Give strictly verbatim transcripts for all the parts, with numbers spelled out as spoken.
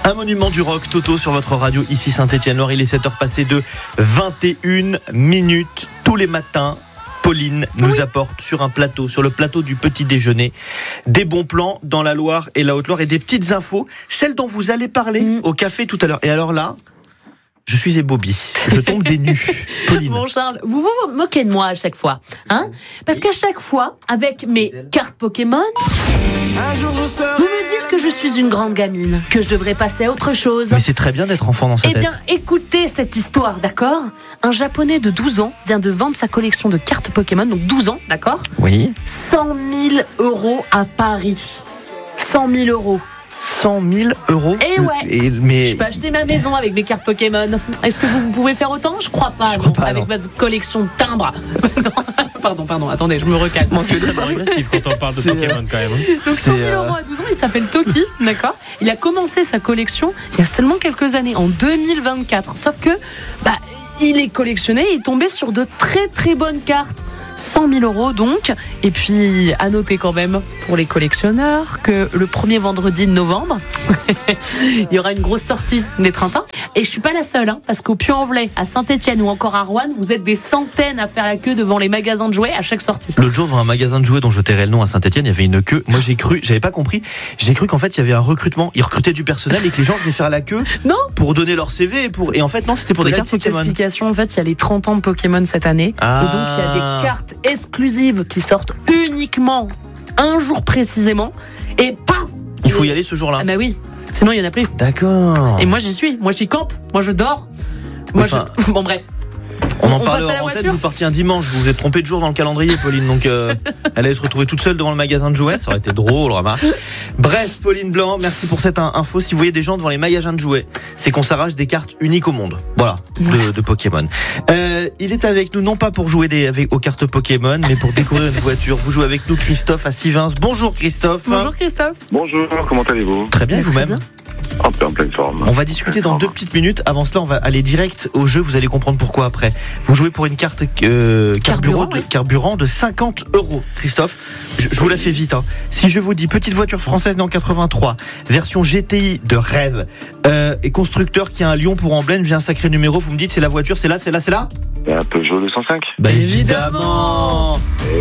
Un monument du rock, Toto sur votre radio, ici Saint-Étienne-Loire. Il est sept heures passées de vingt et une minutes. Tous les matins, Pauline nous oui. apporte sur un plateau, sur le plateau du petit déjeuner, des bons plans dans la Loire et la Haute-Loire et des petites infos, celles dont vous allez parler mmh. au café tout à l'heure. Et alors là, je suis ébobie. Je tombe des nues. Pauline. Bon Charles, vous vous moquez de moi à chaque fois, hein ? Parce qu'à chaque fois, avec mes cartes Pokémon, vous me dites que je suis une grande gamine, que je devrais passer à autre chose. Mais c'est très bien d'être enfant dans sa eh tête. Eh bien, écoutez cette histoire, d'accord ? Un Japonais de douze ans vient de vendre sa collection de cartes Pokémon, donc douze ans, d'accord ? Oui. cent mille euros à Paris. cent mille euros. cent mille euros. Et ouais. Et, mais... Je peux acheter ma maison avec mes cartes Pokémon. Est-ce que vous, vous pouvez faire autant ? Je crois pas. Je crois non, pas avec non. votre collection de timbres. pardon, pardon. Attendez, je me recalme. C'est très agressif quand on parle de c'est, Pokémon quand même. Donc cent mille euros à douze ans. Il s'appelle Toki, d'accord ? Il a commencé sa collection il y a seulement quelques années, en deux mille vingt-quatre. Sauf que, bah, il est collectionné et est tombé sur de très très bonnes cartes. cent mille euros donc. Et puis à noter quand même pour les collectionneurs que le premier vendredi de novembre il y aura une grosse sortie des trente ans. Et je suis pas la seule, hein, parce qu'au Puy-en-Velay, à Saint-Étienne ou encore à Roanne, vous êtes des centaines à faire la queue devant les magasins de jouets à chaque sortie. L'autre jour, dans un magasin de jouets dont je tairai le nom à Saint-Étienne, il y avait une queue. Moi, j'ai cru, j'avais pas compris. J'ai cru qu'en fait, il y avait un recrutement. Ils recrutaient du personnel et que les gens venaient faire la queue non. pour donner leur C V. Et, pour... et en fait, non, c'était pour, pour des cartes Pokémon. Explication, en fait, il y a les trente ans de Pokémon cette année. Ah. Et donc, il y a des cartes exclusives qui sortent uniquement un jour précisément. Et paf ! Il faut y aller ce jour-là. Ah, bah oui. Sinon, il n'y en a plus. D'accord. Et moi, j'y suis. Moi, j'y campe. Moi, je dors. Moi, enfin, je... Bon, bref. On, on en parle en tête, vous partiez un dimanche. Vous vous êtes trompé de jour dans le calendrier, Pauline. Donc, euh, elle allait se retrouver toute seule devant le magasin de jouets. Ça aurait été drôle, remarque. Bref, Pauline Blanc, merci pour cette info. Si vous voyez des gens devant les magasins de jouets, c'est qu'on s'arrache des cartes uniques au monde. Voilà, de, de Pokémon. Euh, il est avec nous, non pas pour jouer des, avec, aux cartes Pokémon, mais pour découvrir une voiture. Vous jouez avec nous, Christophe, à Sivins. Bonjour, Christophe. Bonjour, Christophe. Bonjour, comment allez-vous ? Très bien, vous-même ? En plein, en pleine forme. On va discuter dans deux petites minutes. Avant cela, on va aller direct au jeu. Vous allez comprendre pourquoi après. Vous jouez pour une carte euh, carburant, carburant, de, oui. carburant de cinquante euros. Christophe, je, je vous la fais vite. Hein. Si je vous dis petite voiture française née en quatre-vingt-trois, version G T I de rêve, euh, et constructeur qui a un lion pour emblème, j'ai un sacré numéro. Vous me dites c'est la voiture, c'est là, c'est là, c'est là. Un Peugeot deux cent cinq. Bah évidemment.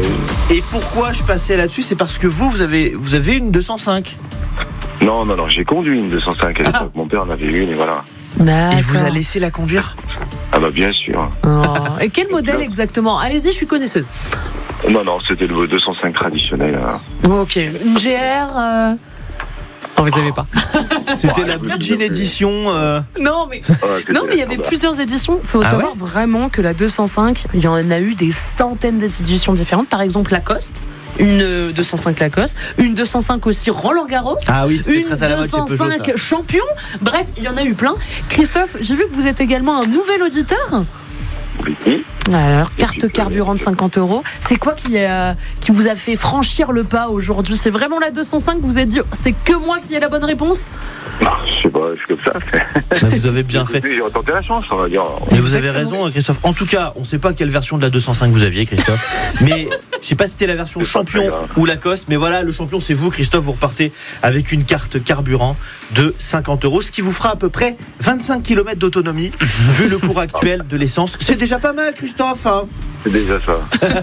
Et pourquoi je passais là-dessus ? C'est parce que vous, vous avez, vous avez une deux cent cinq. Non, non, non, j'ai conduit une deux cent cinq à l'époque. Ah. Mon père en avait une et voilà. D'accord. Il vous a laissé la conduire ? Ah bah bien sûr. Oh. Et quel modèle exactement ? Allez-y, je suis connaisseuse. Non, non, c'était le deux cent cinq traditionnel. Hein. Ok, une G R euh... Oh, vous savez pas. C'était la Budget édition. Euh... Non, mais ouais, non, mais il y avait plusieurs éditions. Il faut ah savoir ouais vraiment que la deux cent cinq, il y en a eu des centaines d'éditions différentes. Par exemple, Lacoste. Une deux cent cinq Lacoste, une deux cent cinq aussi Roland Garros, ah oui, une très à la deux cent cinq Peugeot, Champion. Bref, il y en a eu plein. Christophe, j'ai vu que vous êtes également un nouvel auditeur. Oui. Alors, carte carburant de cinquante euros. C'est quoi qui, euh, qui vous a fait franchir le pas aujourd'hui ? C'est vraiment la deux cent cinq que vous avez dit c'est que moi qui ai la bonne réponse ? Non, je sais pas, c'est comme ça. Bah, vous avez bien fait. J'ai tenté la chance, on va dire. Mais vous avez raison, Christophe. En tout cas, on ne sait pas quelle version de la deux cent cinq vous aviez, Christophe. Mais je sais pas si c'était la version Champion ou Lacoste. Mais voilà, le champion, c'est vous, Christophe. Vous repartez avec une carte carburant de cinquante euros, ce qui vous fera à peu près vingt-cinq kilomètres d'autonomie, vu le cours actuel de l'essence. C'est déjà pas mal, Christophe. Hein. C'est déjà ça.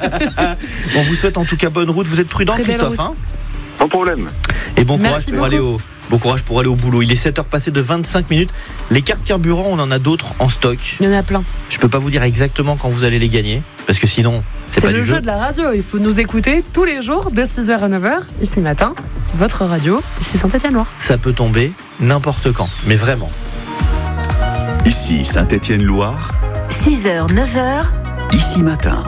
On vous souhaite en tout cas bonne route. Vous êtes prudent, très Christophe, hein ? Pas de problème. Et bon courage Merci pour beaucoup. aller au bon courage pour aller au boulot. Il est sept heures passées de vingt-cinq minutes. Les cartes carburant, on en a d'autres en stock. Il y en a plein. Je peux pas vous dire exactement quand vous allez les gagner parce que sinon c'est, c'est pas le du jeu jeu de la radio. Il faut nous écouter tous les jours de six heures à neuf heures ici matin. Votre radio ici Saint-Étienne-Loire. Ça peut tomber n'importe quand, mais vraiment. Ici Saint-Étienne-Loire. six heures neuf heures. Ici matin.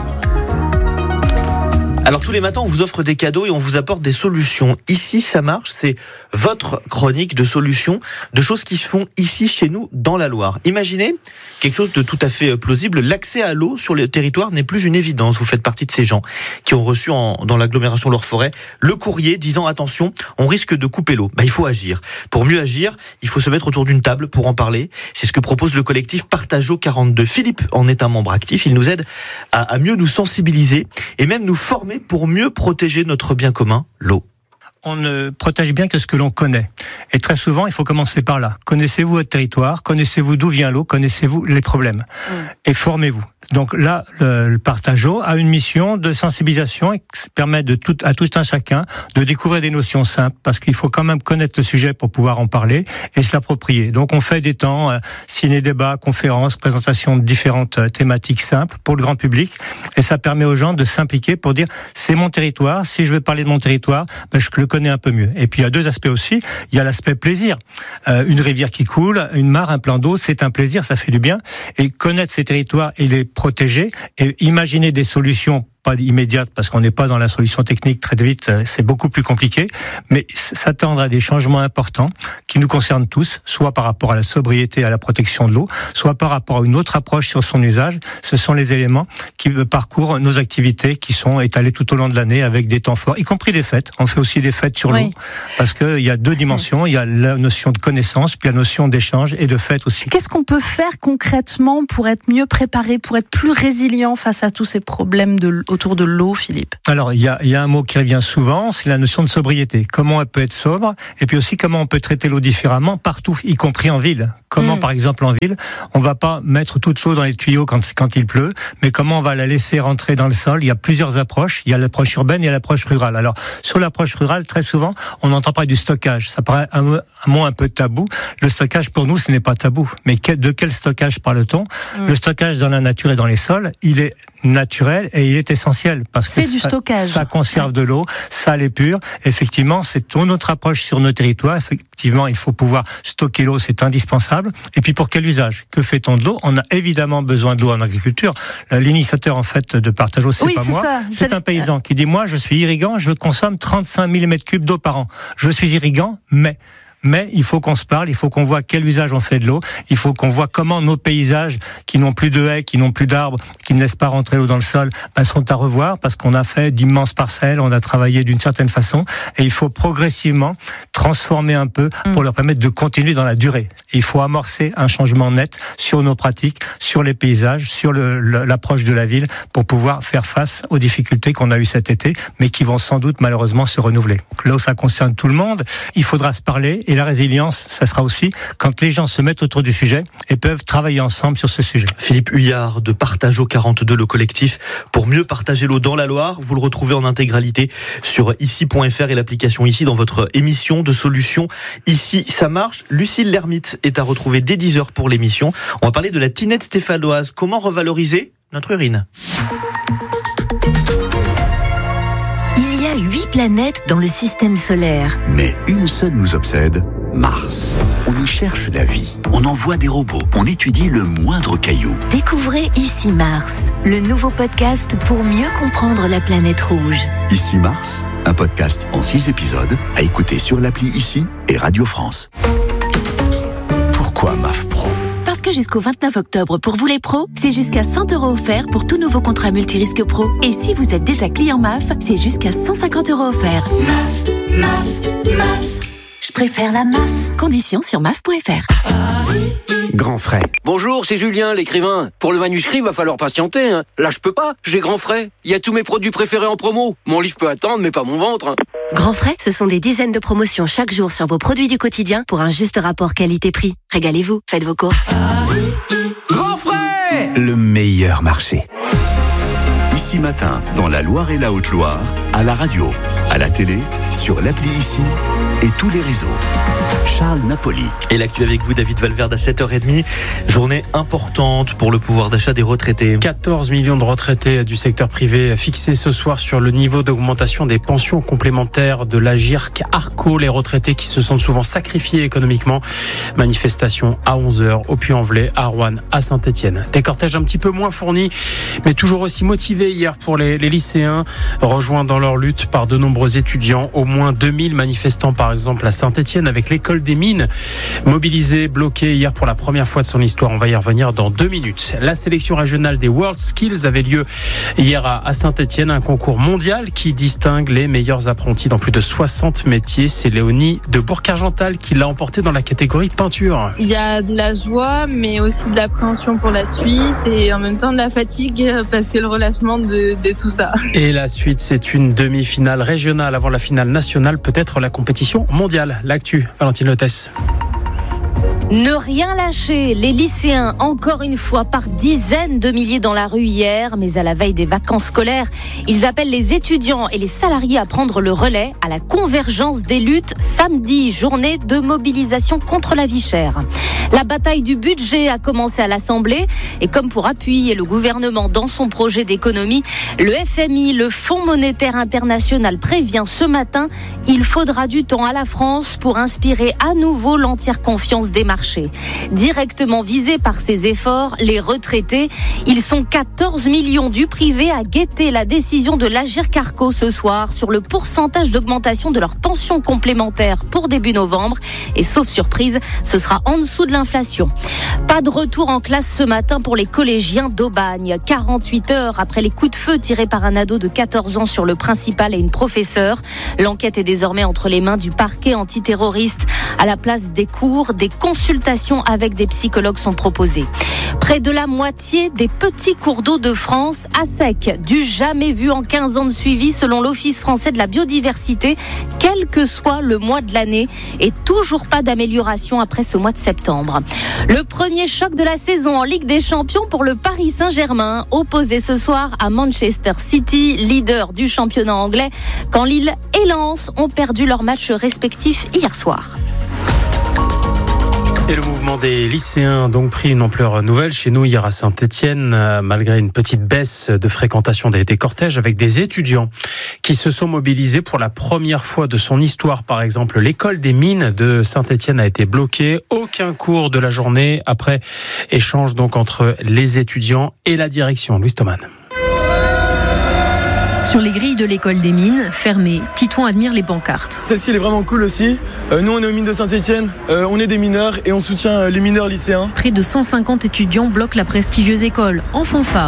Alors tous les matins, on vous offre des cadeaux et on vous apporte des solutions. Ici, ça marche, c'est votre chronique de solutions, de choses qui se font ici, chez nous, dans la Loire. Imaginez quelque chose de tout à fait plausible. L'accès à l'eau sur le territoire n'est plus une évidence. Vous faites partie de ces gens qui ont reçu en, dans l'agglomération Loire-Forêt le courrier disant « Attention, on risque de couper l'eau ». Bah, il faut agir. Pour mieux agir, il faut se mettre autour d'une table pour en parler. C'est ce que propose le collectif Partageau quarante-deux. Philippe en est un membre actif. Il nous aide à, à mieux nous sensibiliser et même nous former pour mieux protéger notre bien commun, l'eau. on ne protège bien que ce que l'on connaît. Et très souvent, il faut commencer par là. Connaissez-vous votre territoire? Connaissez-vous d'où vient l'eau? Connaissez-vous les problèmes? Mmh. Et formez-vous. Donc là, le, le Partageau a une mission de sensibilisation et qui permet de tout, à tout un chacun de découvrir des notions simples, parce qu'il faut quand même connaître le sujet pour pouvoir en parler et se l'approprier. Donc on fait des temps, euh, ciné-débats, conférences, présentations de différentes euh, thématiques simples pour le grand public, et ça permet aux gens de s'impliquer pour dire c'est mon territoire, si je veux parler de mon territoire, ben, je le connais un peu mieux. Et puis il y a deux aspects aussi, il y a l'aspect plaisir. Euh, une rivière qui coule, une mare, un plan d'eau, c'est un plaisir, ça fait du bien. Et connaître ces territoires et les protéger et imaginer des solutions pas immédiate parce qu'on n'est pas dans la solution technique très vite, c'est beaucoup plus compliqué, mais s'attendre à des changements importants qui nous concernent tous, soit par rapport à la sobriété, à la protection de l'eau, soit par rapport à une autre approche sur son usage. Ce sont les éléments qui parcourent nos activités qui sont étalées tout au long de l'année avec des temps forts, y compris des fêtes. On fait aussi des fêtes sur oui. l'eau parce qu'il y a deux dimensions, il y a la notion de connaissance puis la notion d'échange et de fête aussi. Qu'est-ce qu'on peut faire concrètement pour être mieux préparé, pour être plus résilient face à tous ces problèmes de l'eau autour de l'eau, Philippe? Alors, il y a, il y a un mot qui revient souvent, c'est la notion de sobriété. Comment elle peut être sobre, et puis aussi comment on peut traiter l'eau différemment partout, y compris en ville. Comment, mmh. par exemple, en ville, on va pas mettre toute l'eau dans les tuyaux quand, quand il pleut, mais comment on va la laisser rentrer dans le sol? Il y a plusieurs approches. Il y a l'approche urbaine, il y a l'approche rurale. Alors, sur l'approche rurale, très souvent, on n'entend pas du stockage. Ça paraît un, un mot un peu tabou. Le stockage, pour nous, ce n'est pas tabou. Mais quel, de quel stockage parle-t-on? mmh. Le stockage dans la nature et dans les sols, il est naturel et il est essentiel parce c'est que du ça, stockage. ça conserve de l'eau, ça l'est pure. Effectivement, c'est notre approche sur nos territoires. Effectivement, il faut pouvoir stocker l'eau, c'est indispensable. Et puis pour quel usage? Que fait-on de l'eau? On a évidemment besoin de l'eau en agriculture. L'initiateur en fait de Partageau, c'est oui, pas c'est moi, ça. c'est un paysan qui dit moi, je suis irrigant, je consomme trente-cinq mille mètres cubes d'eau par an. Je suis irrigant, mais Mais il faut qu'on se parle, il faut qu'on voit quel usage on fait de l'eau, il faut qu'on voit comment nos paysages qui n'ont plus de haies, qui n'ont plus d'arbres, qui ne laissent pas rentrer l'eau dans le sol, ben, sont à revoir parce qu'on a fait d'immenses parcelles, on a travaillé d'une certaine façon et il faut progressivement transformer un peu pour leur permettre de continuer dans la durée. Et il faut amorcer un changement net sur nos pratiques, sur les paysages, sur le, le, l'approche de la ville pour pouvoir faire face aux difficultés qu'on a eues cet été, mais qui vont sans doute malheureusement se renouveler. Là où ça concerne tout le monde, il faudra se parler. Et la résilience, ça sera aussi quand les gens se mettent autour du sujet et peuvent travailler ensemble sur ce sujet. Philippe Huyard de Partageau quarante-deux, le collectif pour mieux partager l'eau dans la Loire. Vous le retrouvez en intégralité sur ici point f r et l'application Ici dans votre émission de solutions. Ici, ça marche. Lucille Lermite est à retrouver dès dix heures pour l'émission. On va parler de la tinette stéphanoise. Comment revaloriser notre urine? Il y a huit planètes dans le système solaire. Mais une seule nous obsède, Mars. On y cherche la vie, on envoie des robots, on étudie le moindre caillou. Découvrez Ici Mars, le nouveau podcast pour mieux comprendre la planète rouge. Ici Mars, un podcast en six épisodes à écouter sur l'appli Ici et Radio France. Pourquoi M A F Pro ? Parce que jusqu'au vingt-neuf octobre, pour vous les pros, c'est jusqu'à cent euros offerts pour tout nouveau contrat multirisque pro. Et si vous êtes déjà client M A F, c'est jusqu'à cent cinquante euros offerts. M A F, M A F, M A F. Je préfère la M A F. Conditions sur M A F point F R. Grand Frais. Bonjour, c'est Julien, l'écrivain. Pour le manuscrit, va falloir patienter. Hein. Là, je peux pas. J'ai Grand Frais. Il y a tous mes produits préférés en promo. Mon livre peut attendre, mais pas mon ventre. Hein. Grand Frais, ce sont des dizaines de promotions chaque jour sur vos produits du quotidien pour un juste rapport qualité-prix. Régalez-vous, faites vos courses. Grand Frais, le meilleur marché. Ici matin, dans la Loire et la Haute-Loire, à la radio, à la télé, sur l'appli Ici et tous les réseaux. Charles Napoli. Et l'actu avec vous, David Valverde, à sept heures trente. Journée importante pour le pouvoir d'achat des retraités. quatorze millions de retraités du secteur privé fixés ce soir sur le niveau d'augmentation des pensions complémentaires de l'Agirc Arco. Les retraités qui se sont souvent sacrifiés économiquement. Manifestation à onze heures au Puy-en-Velay, à Roanne, à Saint-Étienne. Des cortèges un petit peu moins fournis, mais toujours aussi motivés hier pour les, les lycéens, rejoints dans leur lutte par de nombreux étudiants. Au moins deux mille manifestants, par exemple, à Saint-Étienne avec l'école l'école des mines, mobilisée, bloquée hier pour la première fois de son histoire. On va y revenir dans deux minutes. La sélection régionale des World Skills avait lieu hier à Saint-Étienne, un concours mondial qui distingue les meilleurs apprentis dans plus de soixante métiers. C'est Léonie de Bourg-Argental qui l'a emporté dans la catégorie peinture. Il y a de la joie, mais aussi de l'appréhension pour la suite et en même temps de la fatigue parce que le relâchement de, de tout ça. Et la suite, c'est une demi-finale régionale avant la finale nationale, peut-être la compétition mondiale. L'actu, Valentine Lotès. Ne rien lâcher, les lycéens, encore une fois, par dizaines de milliers dans la rue hier, mais à la veille des vacances scolaires, ils appellent les étudiants et les salariés à prendre le relais à la convergence des luttes samedi, journée de mobilisation contre la vie chère. La bataille du budget a commencé à l'Assemblée et comme pour appuyer le gouvernement dans son projet d'économie, le F M I, le Fonds monétaire international, prévient ce matin, il faudra du temps à la France pour inspirer à nouveau l'entière confiance des marchés. Directement visés par ces efforts, les retraités, ils sont quatorze millions du privé à guetter la décision de l'Agirc-Arrco ce soir sur le pourcentage d'augmentation de leur pension complémentaire pour début novembre. Et sauf surprise, ce sera en dessous de l'inflation. Pas de retour en classe ce matin pour les collégiens d'Aubagne. quarante-huit heures après les coups de feu tirés par un ado de quatorze ans sur le principal et une professeure. L'enquête est désormais entre les mains du parquet antiterroriste. À la place des cours, des consultations avec des psychologues sont proposées. Près de la moitié des petits cours d'eau de France à sec, du jamais vu en quinze ans de suivi selon l'Office français de la biodiversité, quel que soit le mois de l'année, et toujours pas d'amélioration après ce mois de septembre. Le premier choc de la saison en Ligue des Champions pour le Paris Saint-Germain, opposé ce soir à Manchester City, leader du championnat anglais, quand Lille et Lens ont perdu leurs matchs respectifs hier soir. Et le mouvement des lycéens a donc pris une ampleur nouvelle chez nous hier à Saint-Étienne, malgré une petite baisse de fréquentation des, des cortèges, avec des étudiants qui se sont mobilisés pour la première fois de son histoire. Par exemple, l'école des mines de Saint-Étienne a été bloquée. Aucun cours de la journée après échange donc entre les étudiants et la direction. Louis Thoman. Sur les grilles de l'école des mines, fermées, Titouan admire les pancartes. Celle-ci elle est vraiment cool aussi. Euh, nous on est aux mines de Saint-Étienne, euh, on est des mineurs et on soutient les mineurs lycéens. Près de cent cinquante étudiants bloquent la prestigieuse école, en fanfare.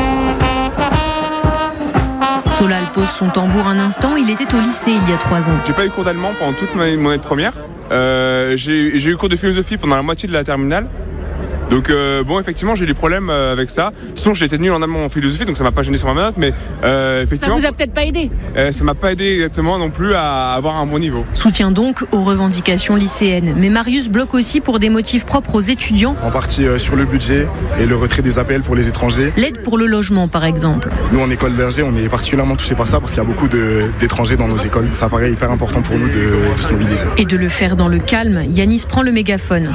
Solal pose son tambour un instant, il était au lycée il y a trois ans. J'ai pas eu cours d'allemand pendant toute ma, mon année de première. Euh, j'ai, j'ai eu cours de philosophie pendant la moitié de la terminale. Donc euh, bon, effectivement, j'ai des problèmes euh, avec ça. De toute façon, j'ai été nul en allemand en philosophie, donc ça m'a pas gêné sur ma note, mais euh, effectivement... Ça vous a peut-être pas aidé euh, Ça m'a pas aidé exactement non plus à avoir un bon niveau. Soutien donc aux revendications lycéennes. Mais Marius bloque aussi pour des motifs propres aux étudiants. En partie euh, sur le budget et le retrait des A P L pour les étrangers. L'aide pour le logement, par exemple. Nous, en école d'ingé, on est particulièrement touchés par ça parce qu'il y a beaucoup de, d'étrangers dans nos écoles. Ça paraît hyper important pour nous de, de se mobiliser. Et de le faire dans le calme, Yanis prend le mégaphone.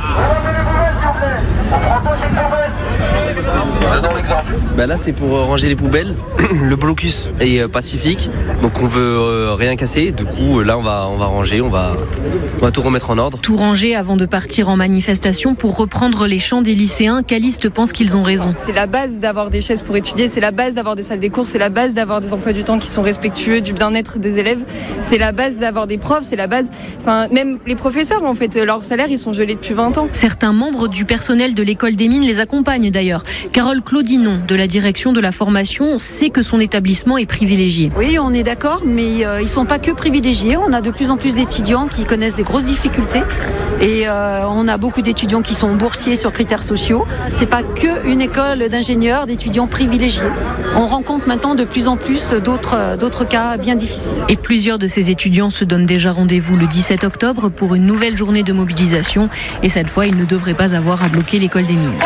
Bah là c'est pour ranger les poubelles, le blocus est pacifique, donc on veut euh, rien casser, du coup là on va, on va ranger, on va, on va tout remettre en ordre. Tout ranger avant de partir en manifestation pour reprendre les chants des lycéens. Caliste pense qu'ils ont raison. C'est la base d'avoir des chaises pour étudier, c'est la base d'avoir des salles des cours, c'est la base d'avoir des emplois du temps qui sont respectueux du bien-être des élèves, c'est la base d'avoir des profs, c'est la base, enfin même les professeurs en fait, leurs salaires ils sont gelés depuis vingt ans. Certains membres du personnel de l'école des mines les accompagnent d'ailleurs. Carole Claudinon de la direction de la formation sait que son établissement est privilégié. Oui, on est d'accord, mais euh, ils ne sont pas que privilégiés. On a de plus en plus d'étudiants qui connaissent des grosses difficultés et euh, on a beaucoup d'étudiants qui sont boursiers sur critères sociaux. C'est pas que une école d'ingénieurs, d'étudiants privilégiés. On rencontre maintenant de plus en plus d'autres, d'autres cas bien difficiles. Et plusieurs de ces étudiants se donnent déjà rendez-vous le dix-sept octobre pour une nouvelle journée de mobilisation. Et cette fois, ils ne devraient pas avoir à bloquer l'école des mines.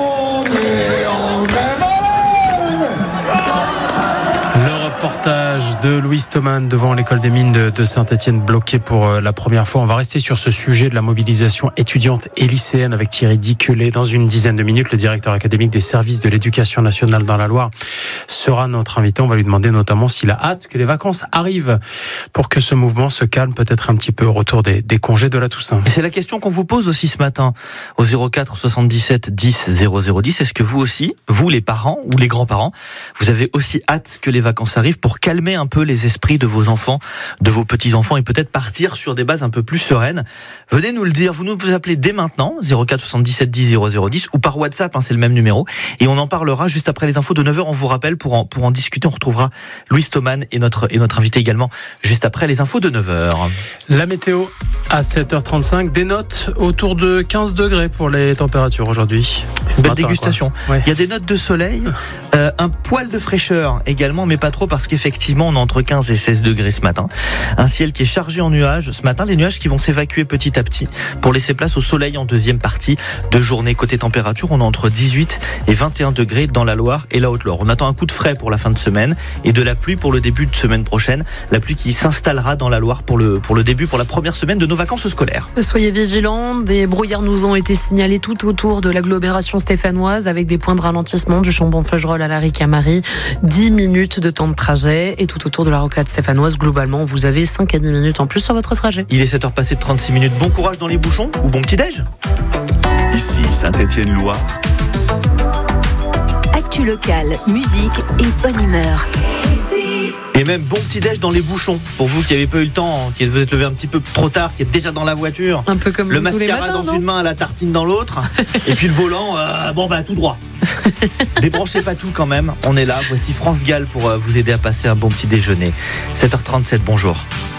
Reportage de Louis Thoman devant l'école des mines de, de Saint-Étienne bloquée pour euh, la première fois. On va rester sur ce sujet de la mobilisation étudiante et lycéenne avec Thierry Diquelet. Dans une dizaine de minutes, le directeur académique des services de l'éducation nationale dans la Loire sera notre invité. On va lui demander notamment s'il a hâte que les vacances arrivent pour que ce mouvement se calme peut-être un petit peu au retour des, des congés de la Toussaint. Et c'est la question qu'on vous pose aussi ce matin au zéro quatre soixante-dix-sept dix zéro zéro dix. Est-ce que vous aussi, vous les parents ou les grands-parents, vous avez aussi hâte que les vacances arrivent pour calmer un peu les esprits de vos enfants, de vos petits-enfants et peut-être partir sur des bases un peu plus sereines. Venez nous le dire, vous nous vous appelez dès maintenant, zéro quatre soixante-dix-sept dix zéro zéro dix ou par WhatsApp, hein, c'est le même numéro. Et on en parlera juste après les infos de neuf heures. On vous rappelle, pour en, pour en discuter, on retrouvera Louis Thoman et notre, et notre invité également juste après les infos de neuf heures. La météo à sept heures trente-cinq, des notes autour de quinze degrés pour les températures aujourd'hui. Une belle dégustation. Ouais. Il y a des notes de soleil, euh, un poil de fraîcheur également, mais pas trop parce qu'effectivement on est entre quinze et seize degrés ce matin. Un ciel qui est chargé en nuages ce matin, les nuages qui vont s'évacuer petit à petit pour laisser place au soleil en deuxième partie de journée. Côté température, on est entre dix-huit et vingt et un degrés dans la Loire et la Haute-Loire. On attend un coup de frais pour la fin de semaine et de la pluie pour le début de semaine prochaine. La pluie qui s'installera dans la Loire pour le, pour le début, pour la première semaine de nos vacances scolaires. Soyez vigilants, des brouillards nous ont été signalés tout autour de l'agglomération stéphanoise avec des points de ralentissement du Chambon-Feugerolles à la Ricamarie. dix minutes de temps de trajet et tout autour de la rocade stéphanoise. Globalement, vous avez cinq à dix minutes en plus sur votre trajet. Il est sept heures passées de trente-six minutes. Bon courage dans les bouchons ou bon petit-déj. Ici Saint-Étienne-Loire. Actu locale, musique et bonne humeur. Et même bon petit-déj dans les bouchons. Pour vous qui n'avez pas eu le temps, qui vous êtes levé un petit peu trop tard, qui êtes déjà dans la voiture. Un peu comme le tous les mascara matins, dans non une main, la tartine dans l'autre. Et puis le volant, euh, bon bah tout droit. Débranchez pas tout quand même. On est là. Voici France Gall pour vous aider à passer un bon petit déjeuner. sept heures trente-sept, bonjour.